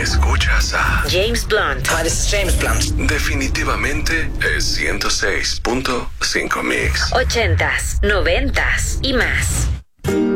Escuchas a James Blunt. Hi, this is James Blunt. Definitivamente es 106.5 Mix. 80s, 90s y más.